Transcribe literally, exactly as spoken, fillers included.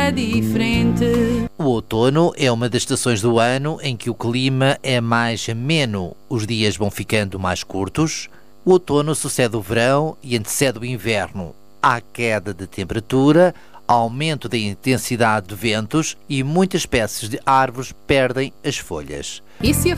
é diferente. O outono é uma das estações do ano em que o clima é mais ameno. Os dias vão ficando mais curtos. O outono sucede o verão e antecede o inverno. Há queda de temperatura, aumento da intensidade de ventos e muitas espécies de árvores perdem as folhas. E se a